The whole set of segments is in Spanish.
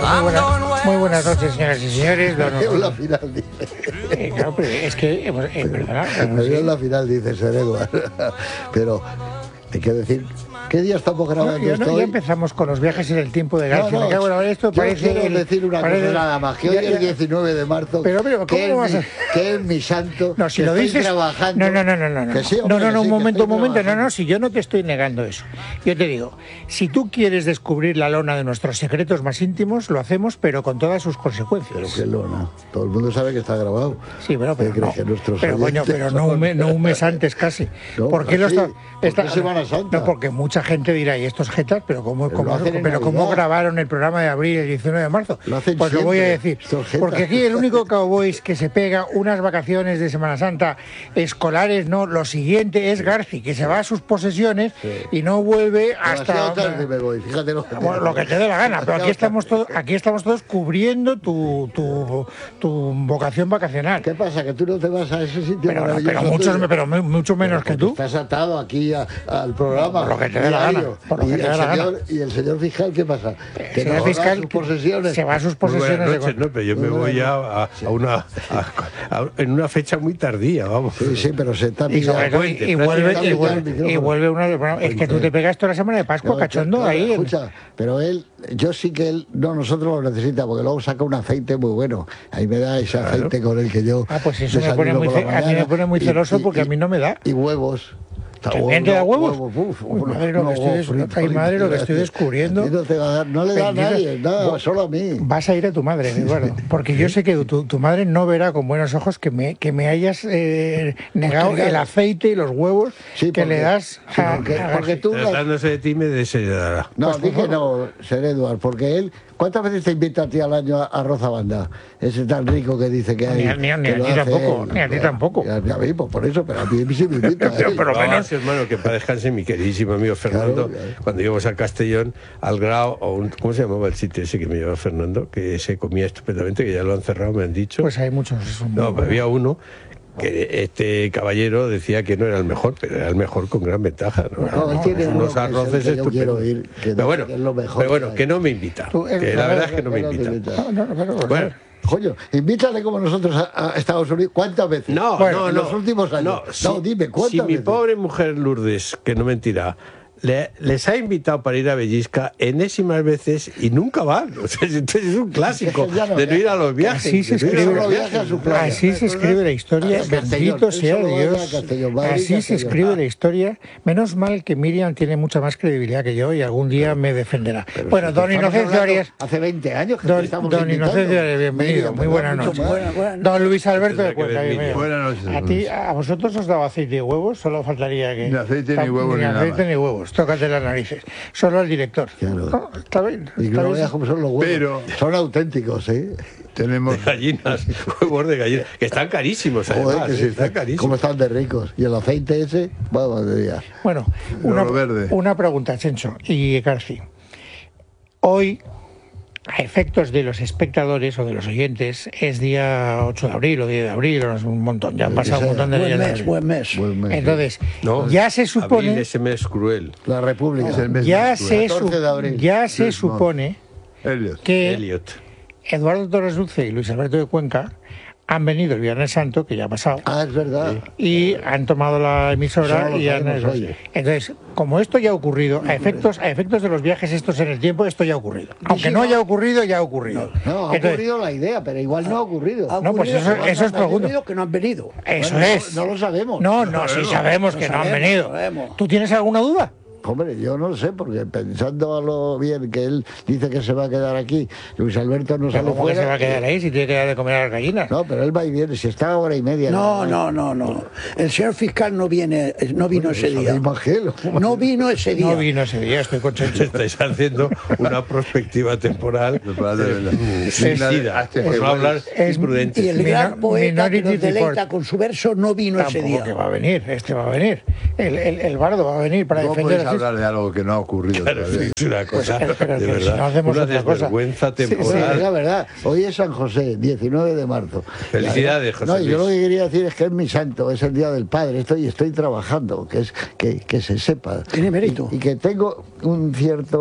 Muy buenas noches, señoras y señores. Adiós la final, dice. Claro, pero es que, perdona. Adiós la final, dice Sir Edward. Pero hay que decir, ¿qué día estamos grabando esto? Ya empezamos con los viajes en el tiempo de García. No, me cago en la- esto yo parece quiero decir una cosa nada más, que hoy es el 19 de marzo, Pero, ¿cómo que, vas a...? que es mi santo, No, si que lo estoy dices... trabajando. No. Que sí, hombre, que sí, un que momento. estoy trabajando. No, si yo no te estoy negando eso. Yo te digo, si tú quieres descubrir la lona de nuestros secretos más íntimos, lo hacemos, pero con todas sus consecuencias. Pero qué lona. Todo el mundo sabe que está grabado. Sí, pero ¿Qué crees no. que nuestros Pero, coño, oyentes pero no un mes antes casi. No, ¿Por qué lo así, está, ¿por qué Semana Santa? No, porque mucha gente dirá, ¿y estos jetas? Pero ¿cómo Navidad. grabaron el programa de abril el 19 de marzo? Lo hacen Pues lo voy a siempre, decir. estos jetas. Porque aquí el único cowboy que se pega unas vacaciones de Semana Santa escolares, no, lo siguiente es Garci, que se va a sus posesiones y no vuelve hasta... Demasiado tarde me voy, fíjate lo que Bueno, lo que te dé la gana, pero aquí estamos todos cubriendo tu vocación vacacional. ¿Qué pasa? ¿Que tú no te vas a ese sitio Pero maravilloso? mucho menos que tú. Estás atado aquí al programa. Por lo que te dé la gana, diario. por lo que te dé la gana. ¿Y el señor fiscal qué pasa? El Que señor no fiscal sus posesiones. se va a sus Muy buenas posesiones. noches, no, pero yo me voy ya en una fecha muy tardía, vamos. Sí, pero se está Y sobre todo, y vuelve una... Es que tú te pegas toda la semana de Pascua, cachondo, claro, ahí. Escucha, pero yo sí que nosotros lo necesita, porque luego saca un aceite muy bueno. Ahí me da ese aceite con el que yo... Pues eso a mí me pone muy celoso porque a mí no me da. Y huevos. ¿También te da huevos? Madre, lo que estoy descubriendo. No te va a dar, no le da a nadie, nada, solo a mí. Vas a ir a tu madre, Eduardo, porque yo sé que tu madre no verá con buenos ojos que me hayas negado el aceite y los huevos que le das porque tú... Tratándose de ti me desheredará. No, dije no, Sir Edward, porque él... ¿Cuántas veces te invita a ti al año a Rozabanda? Ese tan rico que dice que hay... Ni a ti tampoco. A mí, pues por eso, pero a mí sí me invita. Pero menos... hermano, que para descanse mi queridísimo amigo Fernando, cuando íbamos a Castellón, al Grao, ¿cómo se llamaba el sitio ese que me llevaba Fernando? Que se comía estupendamente, que ya lo han cerrado, me han dicho. Pues hay muchos. No, pero había uno que este caballero decía que no era el mejor, pero era el mejor con gran ventaja. Tiene unos arroces estupendos. Pero bueno, que no me invita. Que la verdad es que no me invita. Bueno. Coño, invítale como nosotros a Estados Unidos. ¿Cuántas veces? No, en los últimos años. Dime, ¿cuántas veces? Si mi veces? pobre mujer Lourdes, que no mentirá, les ha invitado para ir a Bellisca enésimas veces y nunca van. O sea, entonces es un clásico de no ir a los viajes. Así se escribe la historia. Bendito sea Dios. Así se escribe la historia. Menos mal que Miriam tiene mucha más credibilidad que yo y algún día me defenderá. Bueno, don Inocencio Arias. Hace 20 años que Don Inocencio Arias, bienvenido. Muy buenas noches. Don Luis Alberto de Cuenca, bienvenido. Buenas noches. A vosotros os daba aceite y huevos, solo faltaría que... Ni aceite ni huevos ni nada más. ni huevos. Tócate las narices. Solo al director. Claro. No, está bien. Y no veas cómo son los huevos. Pero son auténticos, ¿eh? Tenemos de gallinas, huevos de gallinas, que están carísimos además. Joder, que sí, están carísimos. ¿Cómo están de ricos? Y el aceite ese, vamos de día. Bueno, una pregunta, Chencho y Garci. Hoy, a efectos de los espectadores o de los oyentes, es día 8 de abril o 10 de abril, o es un montón, ya han pasado un montón de días. Buen mes. Entonces, no, ya se supone... Abril, ese mes cruel. La República es el mes ya se supone que Elliot. Eduardo Torres Dulce y Luis Alberto de Cuenca han venido el Viernes Santo, que ya ha pasado. Es verdad. Y han tomado la emisora y han... Entonces, como esto ya ha ocurrido, a efectos de los viajes estos en el tiempo, esto ya ha ocurrido. Aunque no haya ocurrido, ya ha ocurrido. No, ha ocurrido la idea, pero igual no ha ocurrido. No, pues eso es pregunta. Que no han venido. Eso es. No lo sabemos. No, sí sabemos que no han venido. ¿Tú tienes alguna duda? Hombre, yo no lo sé, porque pensando a lo bien que él dice que se va a quedar aquí, Luis Alberto no sale ¿Cómo fuera. que se va a quedar ahí si tiene que dar de comer a las gallinas? No, pero él va y viene, si está hora y media. No. El señor fiscal no vino ese día. No vino ese día. Estoy con Chencho. Estáis haciendo una perspectiva temporal suicida, por no hablar imprudente. Y el gran poeta que nos deleita con su verso no vino ese día. Que va a venir, va a venir. El bardo va a venir para defender hablar de algo que no ha ocurrido. Claro, es una cosa, pero de verdad, si no hacemos una otra cosa. desvergüenza temporal. Sí, es la verdad. Hoy es San José, 19 de marzo. Felicidades, José No, Luis. yo lo que quería decir es que es mi santo, es el Día del Padre. Estoy trabajando, que se sepa. Tiene mérito. Y que tengo un cierto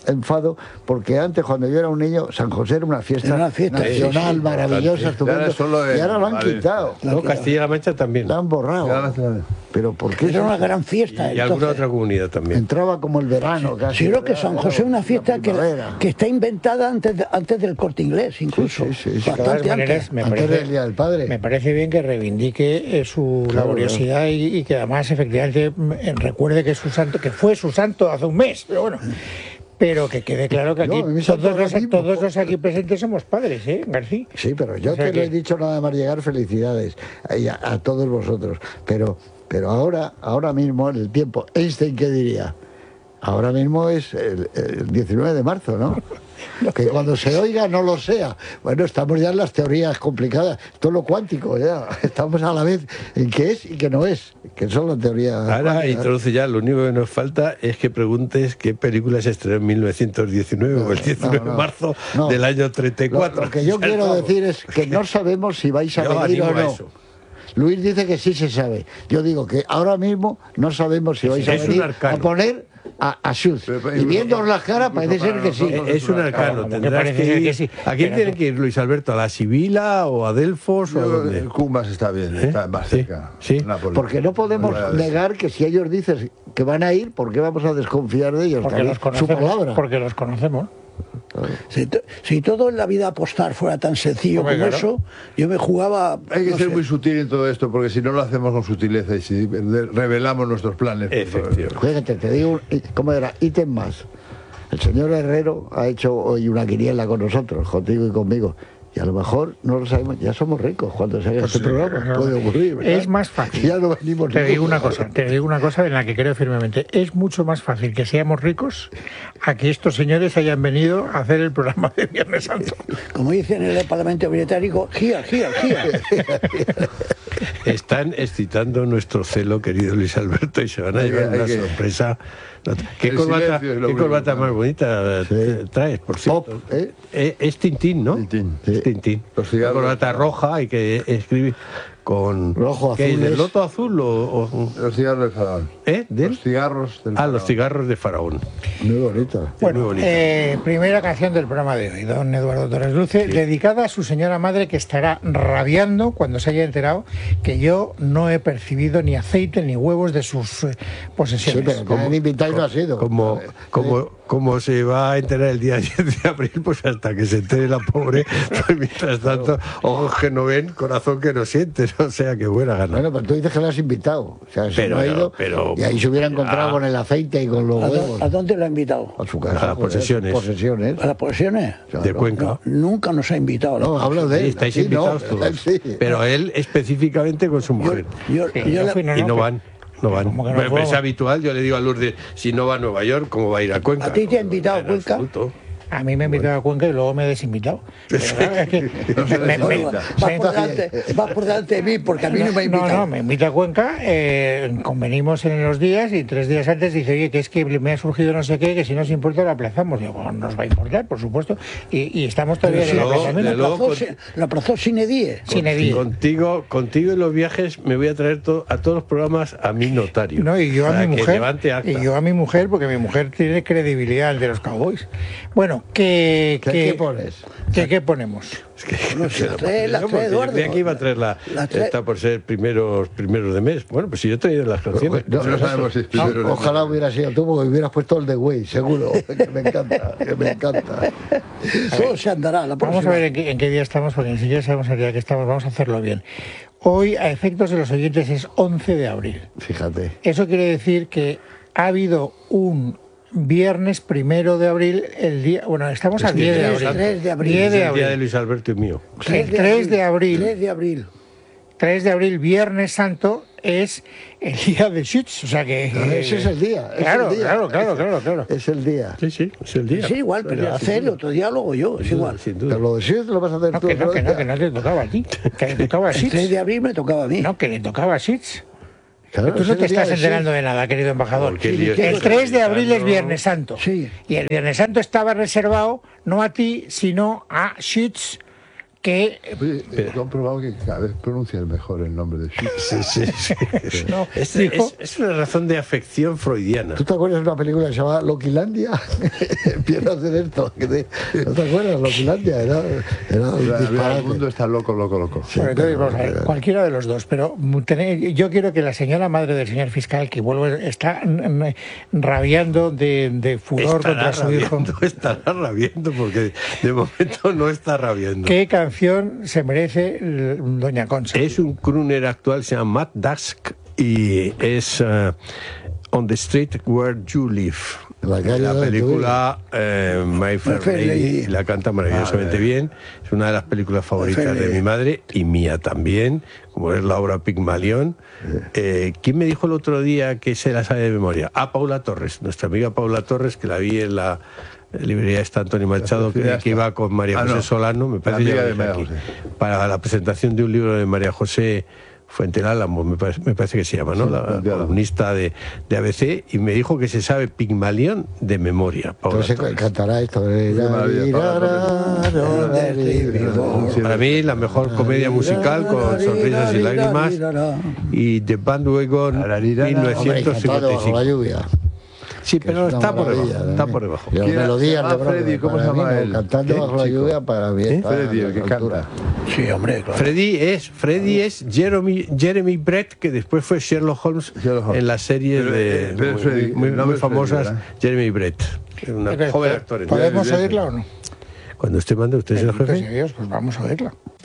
enfado, porque antes, cuando yo era un niño, San José era una fiesta nacional, maravillosa, estupenda, y ahora lo han quitado. No, Castilla-La Mancha también. La han borrado. ¿Pero por qué? Era una gran fiesta. Y alguna otra comunidad también. Entraba como el verano casi. Sí, creo que San José es una fiesta que está inventada antes del Corte Inglés, incluso. Sí. Bastante antes. Antes del Día del Padre. Me parece bien que reivindique su laboriosidad y que además efectivamente recuerde que fue su santo hace un mes, pero bueno. Pero que quede claro que aquí todos los aquí presentes somos padres, García? Sí, pero yo te lo he dicho nada más llegar, felicidades a todos vosotros. Pero ahora mismo, en el tiempo, Einstein, ¿qué diría? Ahora mismo es el 19 de marzo, ¿no? Que cuando se oiga no lo sea. Bueno, estamos ya en las teorías complicadas, todo lo cuántico, ya. Estamos a la vez en qué es y qué no es, que son las teorías. Ahora introduce ya, lo único que nos falta es que preguntes qué película se estrenó en 1919 o el 19 de marzo del año 34. Lo que yo quiero decir es que no sabemos si vais a venir o no. Luis dice que sí se sabe. Yo digo que ahora mismo no sabemos si vais a venir a poner a Schultz. Y viendo las caras parece ser que sí. Es un arcano. Tendrás que ir. Sí. ¿A quién tiene que ir, Luis Alberto? ¿A la Sibila o a Delfos? ¿O a dónde? Cumbas está bien, está más cerca. Sí. Porque no podemos negar que si ellos dicen que van a ir, ¿por qué vamos a desconfiar de ellos? Porque los conocemos. Su palabra. Porque los conocemos. Si todo en la vida apostar fuera tan sencillo como eso, yo me jugaba. Hay que ser muy sutil en todo esto, porque si no lo hacemos con sutileza y si revelamos nuestros planes. Efectivamente. Fíjate, te digo, ¿cómo era? Ítem más. El señor Herrero ha hecho hoy una quiniela con nosotros, contigo y conmigo. Y a lo mejor no lo sabemos, ya somos ricos cuando se haga este programa. Puede ocurrir, ¿verdad? Es más fácil. Ya no venimos. Te digo una cosa en la que creo firmemente. Es mucho más fácil que seamos ricos a que estos señores hayan venido a hacer el programa de Viernes Santo. Como dicen en el Parlamento Británico, gira. Están excitando nuestro celo, querido Luis Alberto, y se van a llevar una sorpresa. ¿Qué corbata más bonita traes, por cierto? Es Tintín, ¿no? Tintín. Es Tintín. Una corbata roja y que escribe con... Rojo, azul. ¿Qué es, del loto azul o...? Los cigarros de Faraón. Los cigarros del Faraón. Los cigarros de Faraón. Muy bonito. Bueno, muy bonito. Primera canción del programa de hoy, don Eduardo Torres Luce, dedicada a su señora madre, que estará rabiando cuando se haya enterado que yo no he percibido ni aceite ni huevos de sus posesiones. Sí, pero como invitado no ha sido. Como se va a enterar el día 10 de abril, pues hasta que se entere la pobre, pues mientras tanto, ojos que no ven, corazón que no sientes, o sea, que buena gana. Bueno, pero tú dices que lo has invitado, o sea, se no ha ido, y ahí se hubiera encontrado con el aceite y con los huevos. ¿A dónde lo ha invitado? A su casa. A las posesiones. ¿A las posesiones? De Cuenca. No, nunca nos ha invitado. No, hablo de él. Estáis invitados todos. Sí. Pero él específicamente con su mujer. Y no van. No van. No es habitual, yo le digo a Lourdes, si no va a Nueva York, ¿cómo va a ir a Cuenca? ¿A ti te ha invitado a Cuenca? Absoluto. A mí me ha invitado a Cuenca y luego me he desinvitado. Vas por delante de mí porque a mí no me ha invitado. No, me invita a Cuenca, convenimos en los días y 3 días antes dice, oye, que es que me ha surgido no sé qué, que si no os importa lo aplazamos. Digo, bueno, nos va a importar, por supuesto. Y estamos todavía en el aplazamiento. Lo aplazó sine die. Contigo en los viajes me voy a traer a todos los programas a mi notario. No, y yo a mi mujer, porque mi mujer tiene credibilidad ante los cowboys. Bueno, ¿qué pones? ¿Qué ponemos? Es que las trae Eduardo. Creía que iba a traer está por ser primeros de mes. Bueno, pues si yo he traído las canciones. No sabemos si es primero de mes. Ojalá hubiera sido tú, porque hubieras puesto el de Way, seguro. Que me encanta. Todo se andará. Vamos a ver en qué día estamos, porque ni siquiera sabemos el día que estamos. Vamos a hacerlo bien. Hoy, a efectos de los oyentes, es 11 de abril. Fíjate. Eso quiere decir que ha habido un viernes 1 de abril, el día... Bueno, estamos a 10 de abril. 3 de abril. 10 de el abril. día de Luis Alberto y mío. El 3 de abril. 3 de abril. 3 de abril, Viernes Santo, es el día de Schütz, o sea que... ese es el día. Claro. Es el día. Sí, es el día. Sí, igual, pero hacer el otro día luego yo, es igual. Sin duda. Pero lo de Schütz lo vas a hacer tú. Que no te tocaba a ti, que le tocaba a El Schütz. 3 de abril me tocaba a mí. No, que le tocaba a Schütz. Claro, Tú no te estás enterando de nada, querido embajador. El 3 de abril es Viernes Santo. Sí. Y el Viernes Santo estaba reservado no a ti, sino a Schütz, que... He comprobado que cada vez pronuncias mejor el nombre de Shakespeare. Sí. No, es una razón de afección freudiana. ¿Tú te acuerdas de una película que se llama Loquilandia? Empiezo a hacer esto. ¿No te acuerdas? Loquilandia era el mundo está loco. Sí, bueno, entonces, vamos a ver, cualquiera de los dos, pero yo quiero que la señora madre del señor fiscal, que está rabiando de furor contra su hijo. Estará rabiando, porque de momento no está rabiando. ¿Qué canción se merece doña Concha? Es un crooner actual, se llama Matt Dusk, y es On the Street Where You Live. La película My Fair Lady, la canta maravillosamente bien. Es una de las películas favoritas de mi madre y mía también, como es la obra Pigmalión. ¿Quién me dijo el otro día que se la sabe de memoria? Paula Torres, nuestra amiga Paula Torres, que la vi en la librería está Antonio Machado, que iba con María José Solano, me parece, para la presentación de un libro de María José Fuentelálamo, me parece que se llama, ¿no? La columnista de ABC, y me dijo que se sabe Pigmalión de memoria. Entonces cantará esto. Para mí, la mejor comedia musical, con sonrisas y lágrimas, y The Bandwagon 1955. Sí, pero está por debajo. La melodía de Freddy, ¿cómo se llama él? Cantando bajo la lluvia para mí. Freddy, el que canta. Sí, hombre, claro. Freddy es Jeremy Brett, que después fue Sherlock Holmes en las series muy famosas. Jeremy Brett, una joven actor. ¿Podemos oírla o no? Cuando usted mande, usted es el jefe. Pues vamos a oírla.